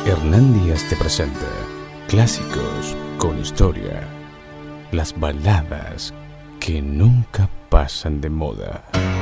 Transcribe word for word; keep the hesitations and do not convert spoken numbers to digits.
Hernán Díaz te presenta clásicos con historia, las baladas que nunca pasan de moda.